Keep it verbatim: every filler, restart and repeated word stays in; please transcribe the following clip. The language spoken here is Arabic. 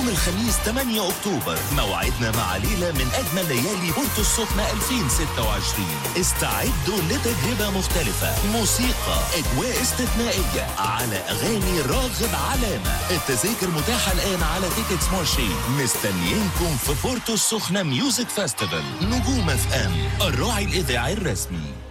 يوم الخميس ثمانية أكتوبر. موعدنا مع ليلة من أجمل ليالي بورتو السخنة ألفين وستة وعشرين. استعدوا لتجربة مختلفة، موسيقى، أجواء استثنائية على أغاني راغب علامة. التذاكر متاحة الآن على تيكتس مارشي. مستنيينكم في بورتو السخنة ميوزك فاستيفال. نجوم اف ام، الراعي الإذاعي الرسمي.